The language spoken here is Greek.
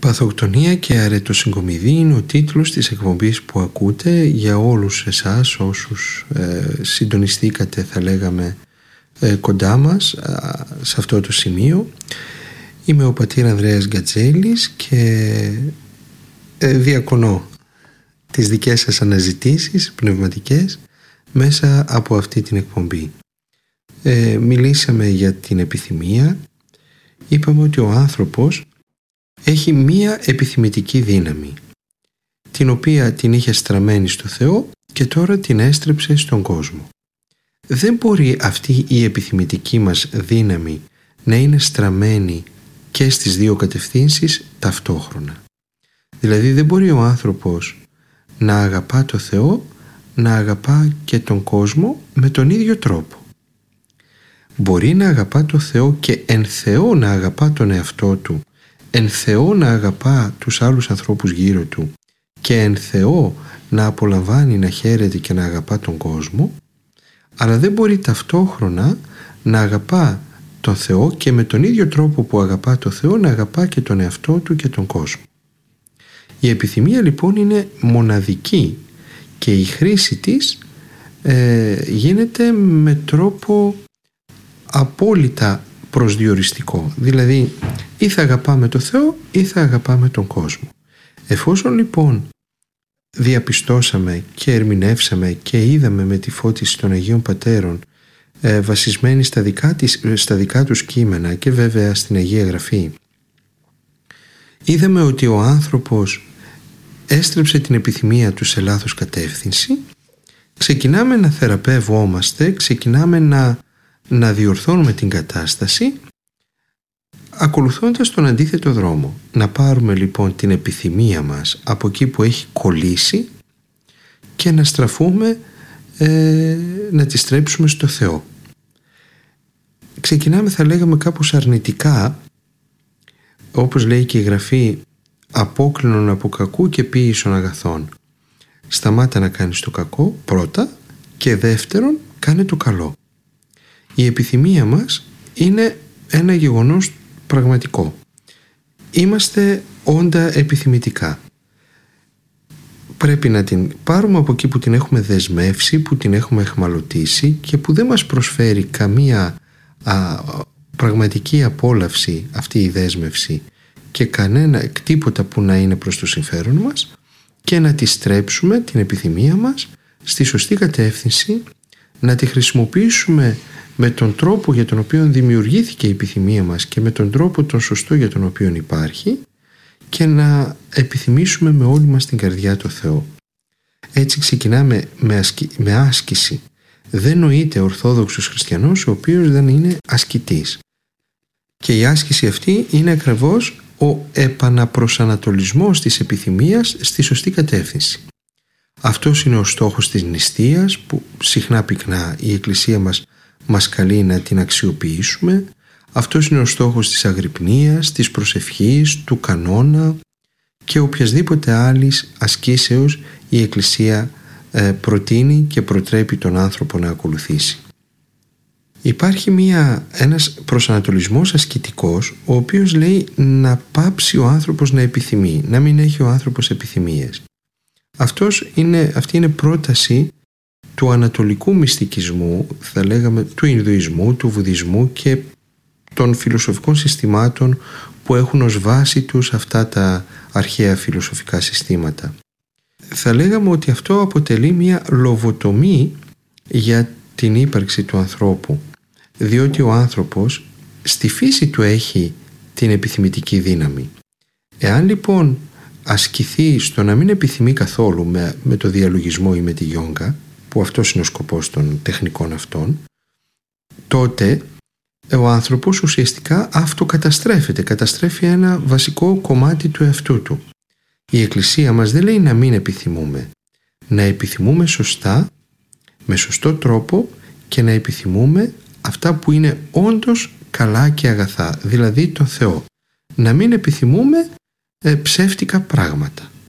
Παθοκτονία και αρετοσυγκομιδή είναι ο τίτλος της εκπομπής που ακούτε για όλους εσάς όσους συντονιστήκατε, θα λέγαμε, κοντά μας σε αυτό το σημείο. Είμαι ο πατήρ Ανδρέας Γκατζέλης και διακονώ τις δικές σας αναζητήσεις πνευματικές μέσα από αυτή την εκπομπή. Μιλήσαμε για την επιθυμία. Είπαμε ότι ο άνθρωπος έχει μία επιθυμητική δύναμη, την οποία την είχε στραμμένη στο Θεό και τώρα την έστρεψε στον κόσμο. Δεν μπορεί αυτή η επιθυμητική μας δύναμη να είναι στραμμένη και στις δύο κατευθύνσεις ταυτόχρονα. Δηλαδή δεν μπορεί ο άνθρωπος να αγαπά το Θεό, να αγαπά και τον κόσμο με τον ίδιο τρόπο. Μπορεί να αγαπά το Θεό και εν Θεό να αγαπά τον εαυτό του, εν Θεό να αγαπά τους άλλους ανθρώπους γύρω του και εν Θεό να απολαμβάνει, να χαίρεται και να αγαπά τον κόσμο, αλλά δεν μπορεί ταυτόχρονα να αγαπά τον Θεό και με τον ίδιο τρόπο που αγαπά τον Θεό να αγαπά και τον εαυτό του και τον κόσμο. Η επιθυμία λοιπόν είναι μοναδική και η χρήση της γίνεται με τρόπο απόλυτα προσδιοριστικό. Δηλαδή ή θα αγαπάμε τον Θεό ή θα αγαπάμε τον κόσμο. Εφόσον λοιπόν διαπιστώσαμε και ερμηνεύσαμε και είδαμε με τη φώτιση των Αγίων Πατέρων βασισμένοι στα δικά τους κείμενα και βέβαια στην Αγία Γραφή, είδαμε ότι ο άνθρωπος έστρεψε την επιθυμία του σε λάθος κατεύθυνση, ξεκινάμε να θεραπεύομαστε, ξεκινάμε να διορθώνουμε την κατάσταση ακολουθώντας τον αντίθετο δρόμο. Να πάρουμε λοιπόν την επιθυμία μας από εκεί που έχει κολλήσει και να στραφούμε, να τη στρέψουμε στο Θεό. Ξεκινάμε, θα λέγαμε, κάπως αρνητικά, όπως λέει και η Γραφή, απόκλινον από κακού και ποίησον αγαθών. Σταμάτα να κάνεις το κακό πρώτα και δεύτερον κάνε το καλό. Η επιθυμία μας είναι ένα γεγονός πραγματικό. Είμαστε όντα επιθυμητικά. Πρέπει να την πάρουμε από εκεί που την έχουμε δεσμεύσει, που την έχουμε εχμαλωτήσει και που δεν μας προσφέρει καμία πραγματική απόλαυση αυτή η δέσμευση και τίποτα που να είναι προς το συμφέρον μας, και να τη στρέψουμε την επιθυμία μας στη σωστή κατεύθυνση, να τη χρησιμοποιήσουμε με τον τρόπο για τον οποίο δημιουργήθηκε η επιθυμία μας και με τον τρόπο τον σωστό για τον οποίο υπάρχει, και να επιθυμήσουμε με όλη μας την καρδιά το Θεό. Έτσι ξεκινάμε με άσκηση. Δεν νοείται ορθόδοξος χριστιανός ο οποίος δεν είναι ασκητής. Και η άσκηση αυτή είναι ακριβώς ο επαναπροσανατολισμός της επιθυμίας στη σωστή κατεύθυνση. Αυτός είναι ο στόχος της νηστείας, που συχνά πυκνά η Εκκλησία μας καλεί να την αξιοποιήσουμε. Αυτός είναι ο στόχος της αγρυπνίας, της προσευχής, του κανόνα και οποιασδήποτε άλλης ασκήσεως η Εκκλησία προτείνει και προτρέπει τον άνθρωπο να ακολουθήσει. Υπάρχει ένας προσανατολισμός ασκητικός, ο οποίος λέει να πάψει ο άνθρωπος να επιθυμεί, να μην έχει ο άνθρωπος επιθυμίες. Αυτή είναι πρόταση του ανατολικού μυστικισμού, θα λέγαμε του Ινδουισμού, του Βουδισμού και των φιλοσοφικών συστημάτων που έχουν ως βάση τους αυτά τα αρχαία φιλοσοφικά συστήματα. Θα λέγαμε ότι αυτό αποτελεί μια λοβοτομή για την ύπαρξη του ανθρώπου, διότι ο άνθρωπος στη φύση του έχει την επιθυμητική δύναμη. Εάν λοιπόν ασκηθεί στο να μην επιθυμεί καθόλου με το διαλογισμό ή με τη γιόγκα, που αυτός είναι ο σκοπός των τεχνικών αυτών, τότε ο άνθρωπος ουσιαστικά αυτοκαταστρέφεται, καταστρέφει ένα βασικό κομμάτι του εαυτού του. Η Εκκλησία μας δεν λέει να μην επιθυμούμε, να επιθυμούμε σωστά, με σωστό τρόπο, και να επιθυμούμε αυτά που είναι όντως καλά και αγαθά, δηλαδή τον Θεό. Να μην επιθυμούμε ψεύτικα πράγματα.